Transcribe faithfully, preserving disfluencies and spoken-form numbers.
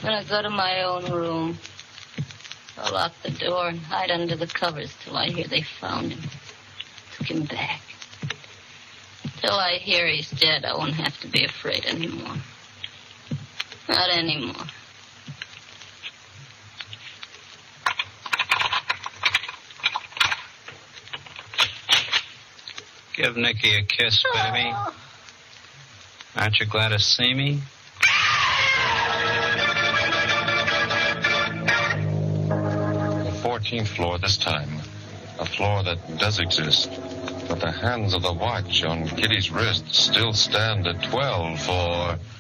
gonna go to my own room. I'll lock the door and hide under the covers till I hear they found him. Took him back. Till I hear he's dead, I won't have to be afraid anymore. Not anymore. Give Nicky a kiss, baby. Aren't you glad to see me? The fourteenth floor this time. A floor that does exist. But the hands of the watch on Kitty's wrist still stand at twelve for...